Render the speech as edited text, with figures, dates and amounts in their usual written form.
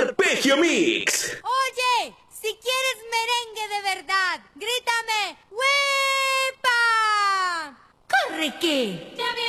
Arpegio Mix. Oye, si quieres merengue de verdad, grítame ¡Huepa! ¡Corre que!